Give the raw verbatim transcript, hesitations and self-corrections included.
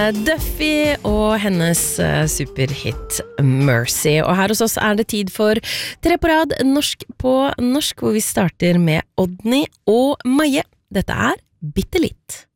Duffy og hennes uh, superhit Mercy. Og her hos oss er det tid for tre på rad norsk på norsk, hvor vi starter med Odny og Maje. Dette er Bitte litt.